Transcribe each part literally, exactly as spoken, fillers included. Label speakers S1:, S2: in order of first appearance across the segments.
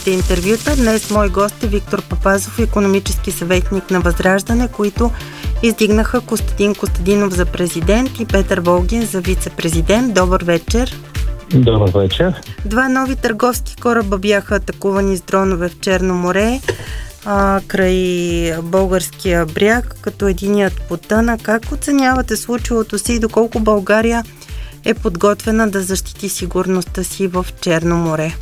S1: нашите интервюта. Днес мой гост е Виктор Папазов, икономически съветник на Възраждане, които издигнаха Костадин Костадинов за президент и Петър Волгин за вице-президент. Добър вечер!
S2: Добър вечер!
S1: Два нови търговски кораба бяха атакувани с дронове в Черно море, а, край българския бряг, като единият потъна. Как оценявате случилото си и доколко България е подготвена да защити сигурността си в Черно море?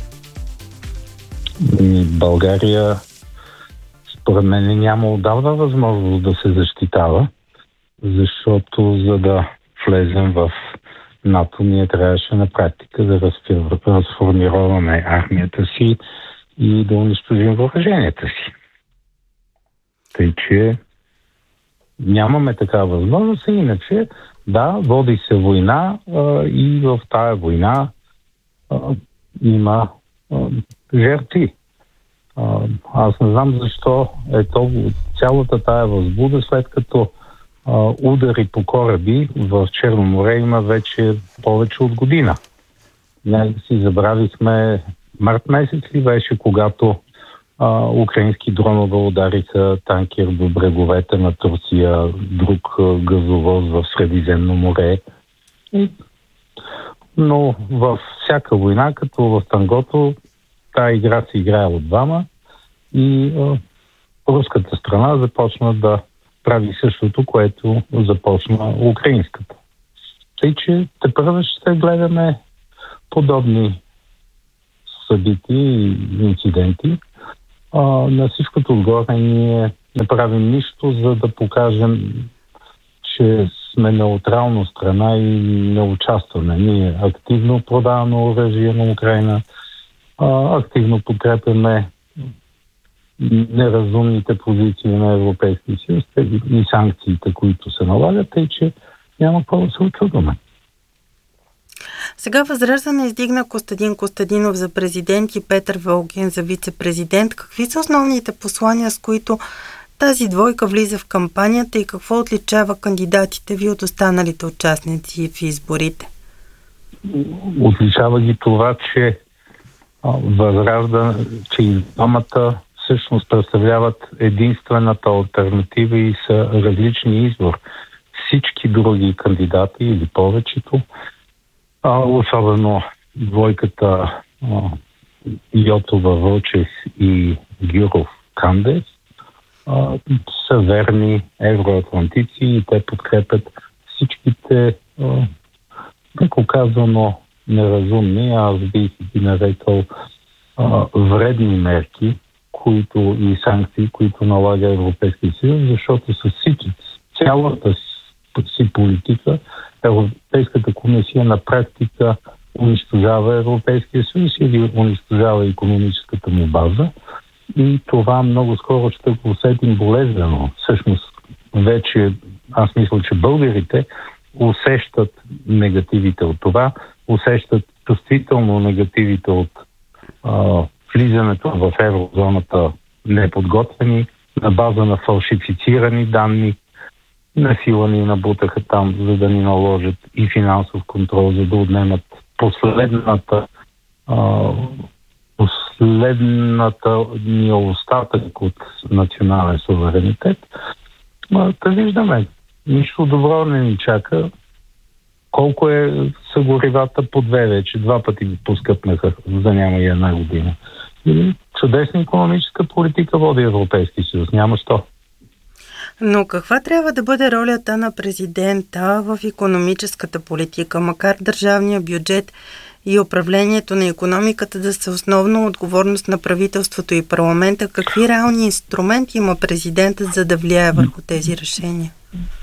S2: България, според мен, няма отдавна възможност да се защитава, защото за да влезем в НАТО, ние трябваше на практика да разформироваме армията си и да унищожим въоръженията си. Тъй, че нямаме такава възможност, иначе да, води се война а, и в тая война а, има а, жертви. А, аз не знам защо е то цялата тая възбуда, след като а, удари по кораби в Черно море има вече повече от година. Някак си забравихме, март месец ли беше, когато а, украински дронове удариха танкер до бреговете на Турция, друг а, газовоз в Средиземно море. И, но във всяка война, като в тангото, тая игра се играе от двама и а, руската страна започна да прави същото, което започна украинската. Тъй, че тепърва ще гледаме подобни събития и инциденти. А, на всичкото отгоре ние не правим нищо, за да покажем, че сме неутрална страна и не участваме. Ние активно продаваме оръжие на Украйна, а, активно подкрепяме неразумните позиции на Европейския съюз и санкциите, които се налагат, тъй че няма какво да се очудваме.
S1: Сега Възраждане издигна Костадин Костадинов за президент и Петър Волгин за вице-президент. Какви са основните послания, с които тази двойка влиза в кампанията и какво отличава кандидатите ви от останалите участници в изборите?
S2: Отличава ги това, че Възраждане, че и двамата всъщност представляват единствената алтернатива и са различни избор. Всички други кандидати или повечето, а, особено двойката а, Йотова Вълчев и Гюров Кандев, а, са верни евроатлантици и те подкрепят всичките, меко казано, неразумни, аз бих ги нарекал а, вредни мерки, които и санкции, които налага Европейския съюз, защото с цялата си политика Европейската комисия на практика унищожава Европейския съюз или унищожава икономическата му база и това много скоро ще го усетим болезнено. Всъщност вече аз мисля, че българите усещат негативите от това, усещат чувствително негативите от а, влизането в еврозоната неподготвени, на база на фалшифицирани данни, насила ни набутаха там, за да ни наложат и финансов контрол, за да отнемат последната а, последната ни остатък от национален суверенитет. А, да виждаме, нищо добро не ни чака. Колко е са горивата по две вече? Два пъти ги поскъпнаха, за да няма и една година. И чудесна икономическа политика води Европейски съюз. Няма що.
S1: Но каква трябва да бъде ролята на президента в икономическата политика, макар държавния бюджет и управлението на икономиката да са основно отговорност на правителството и парламента? Какви реални инструменти има президента, за да влияе върху тези решения?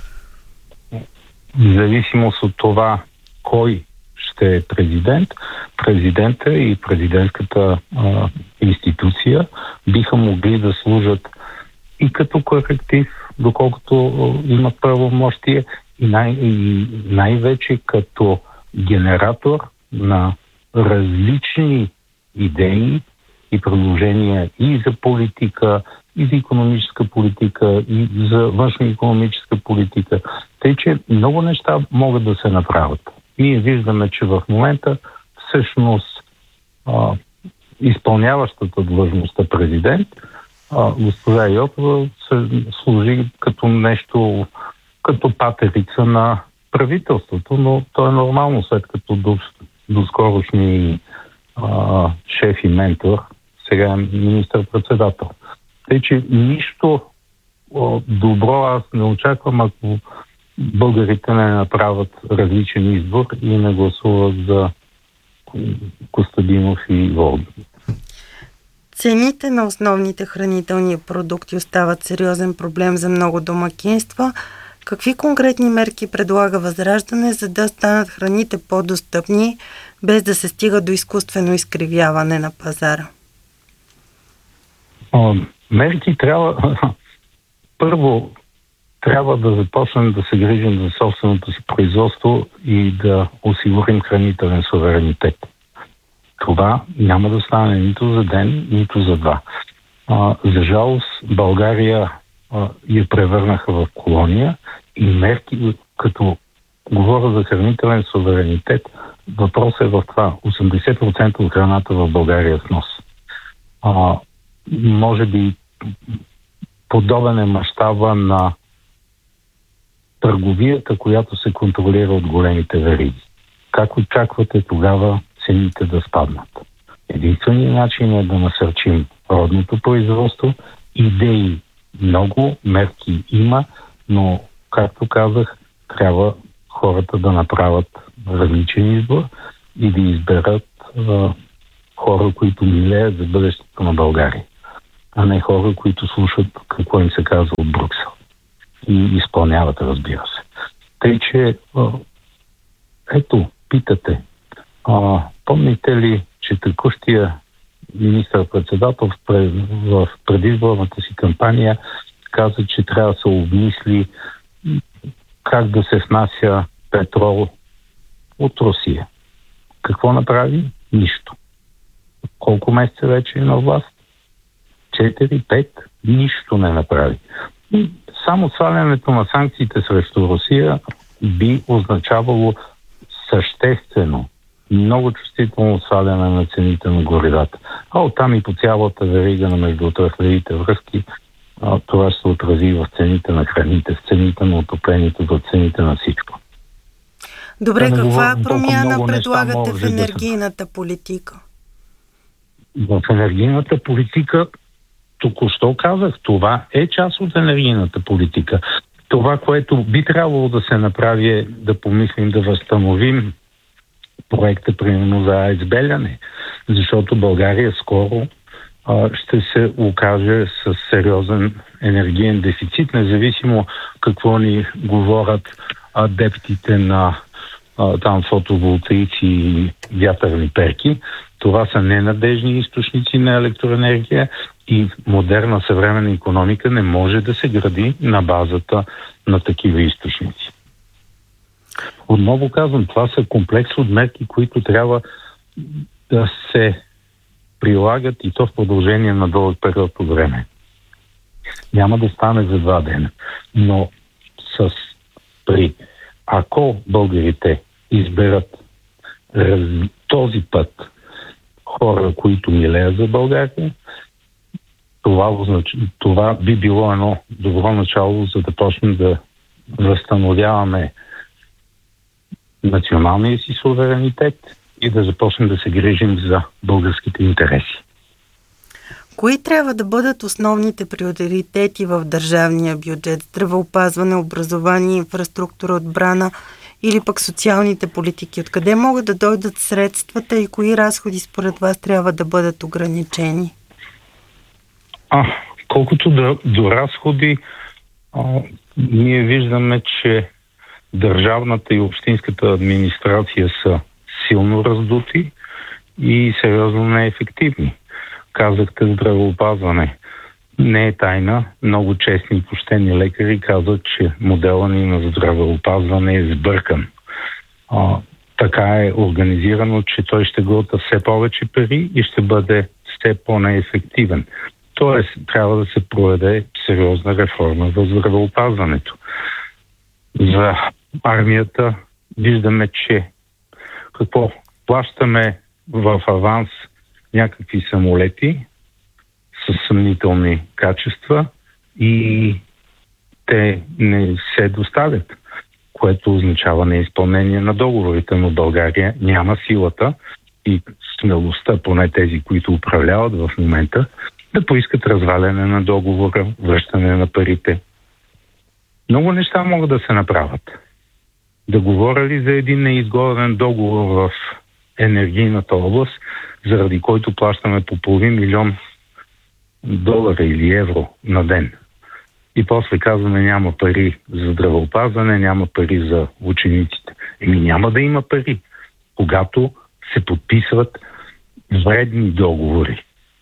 S2: В зависимост от това кой ще е президент, президента и президентската а, институция биха могли да служат и като коректив, доколкото а, имат правомощие, и, най- и най-вече като генератор на различни идеи и предложения и за политика, и за икономическа политика, и за външна икономическа политика. Тъй, че много неща могат да се направят. Ние виждаме, че в момента всъщност а, изпълняващата длъжността президент, а, госпожа Йотова се служи като нещо, като патерица на правителството, но то е нормално, след като до, доскорошни а, шеф и ментор, сега е министър-председател. Тъй, че нищо о, добро аз не очаквам, ако българите не направят различен избор и не гласуват за Костадинов и Волгин.
S1: Цените на основните хранителни продукти остават сериозен проблем за много домакинства. Какви конкретни мерки предлага Възраждане, за да станат храните по-достъпни, без да се стига до изкуствено изкривяване на пазара?
S2: А, мерки трябва... Първо, трябва да започнем да се грижим за собственото си производство и да осигурим хранителен суверенитет. Това няма да стане нито за ден, нито за два. А, за жалост, България а, я превърнаха в колония и мерки, като говоря за хранителен суверенитет, въпросът е в това. осемдесет процента от храната в България е внос. А, може би подобен е мащаба на търговията, която се контролира от големите вериги. Как очаквате тогава цените да спаднат? Единственият начин е да насърчим родното производство. Идеи много, мерки има, но, както казах, трябва хората да направят различен избор и да изберат а, хора, които милеят за бъдещето на България, а не хора, които слушат какво им се казва от Брюксел и изпълняват, разбира се. Тъй, че а, ето, питате, а, помните ли, че текущия министър-председател в, в предизборната си кампания каза, че трябва да се обмисли как да се внася петрол от Русия. Какво направи? Нищо. Колко месеца вече е на власт? четири, пет, нищо не направи. И само свалянето на санкциите срещу Русия би означавало съществено, много чувствително сваляне на цените на горивата. А оттам и по цялата верига на междуотрасловите връзки а, това ще се отрази в цените на храните, в цените на отоплението, в цените на всичко.
S1: Добре, да, каква промяна предлагате в енергийната политика?
S2: В енергийната политика току-що казах, това е част от енергийната политика. Това, което би трябвало да се направи, е да помислим да възстановим проекта, примерно за АЕЦ Белене, защото България скоро а, ще се окаже с сериозен енергиен дефицит, независимо какво ни говорят адептите на а, там фотоволтаици и вятърни перки. Това са ненадежни източници на електроенергия и модерна съвременна икономика не може да се гради на базата на такива източници. Отново казвам, това са комплекс от мерки, които трябва да се прилагат и то в продължение на дълъг период от време. Няма да стане за два дена, но с при ако българите изберат раз, този път хора, които милеят за България, това, означ... това би било едно добро начало, за да почнем да възстановяваме националния си суверенитет и да започнем да се грижим за българските интереси.
S1: Кои трябва да бъдат основните приоритети в държавния бюджет? Здравеопазване, образование, инфраструктура, отбрана или пък социалните политики? Откъде могат да дойдат средствата и кои разходи според вас трябва да бъдат ограничени?
S2: А, колкото до, до разходи, а, ние виждаме, че държавната и общинската администрация са силно раздути и сериозно неефективни. Казахте здравеопазване. Не е тайна. Много честни и почтени лекари казват, че моделът ни на здравеопазване е сбъркан. А, така е организирано, че той ще глота все повече пари и ще бъде все по-неефективен. Тоест, трябва да се проведе сериозна реформа в здравеопазването. За армията виждаме, че какво плащаме в аванс някакви самолети с съмнителни качества и те не се доставят, което означава неизпълнение на договорите, но България няма силата и смелостта, поне тези, които управляват в момента, да поискат разваляне на договора, връщане на парите. Много неща могат да се направят. Да говоря ли за един неизгоден договор в енергийната област, заради който плащаме по половин милион долара или евро на ден. И после казваме, няма пари за здравеопазване, няма пари за учениците. Еми няма да има пари, когато се подписват вредни договори,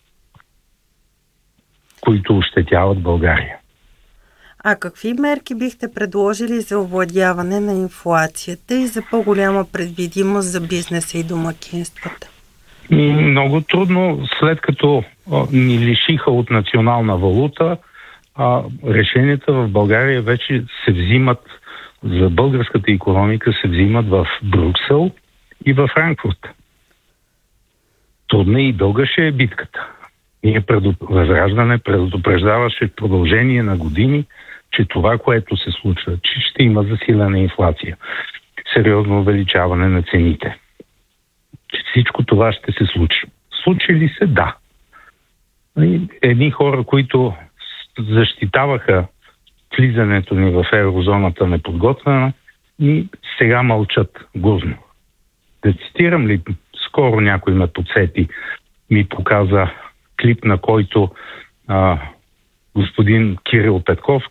S2: които ощетяват България.
S1: А какви мерки бихте предложили за овладяване на инфлацията и за по-голяма предвидимост за бизнеса и домакинствата?
S2: Много трудно, след като ни лишиха от национална валута, а решенията в България вече се взимат, за българската икономика се взимат в Брюксел и в Франкфурт. Трудна и дълга ще е битката. Ние предуп... Възраждане предупреждаваше в продължение на години, че това, което се случва, че ще има засилена инфлация, сериозно увеличаване на цените. Че всичко това ще се случи. Случи ли се? Да. Едни хора, които защитаваха влизането ни в еврозоната неподготвена, и сега мълчат гузно. Да цитирам ли, скоро някой ме подсети, ми показа клип, на който а, господин Кирил Петков,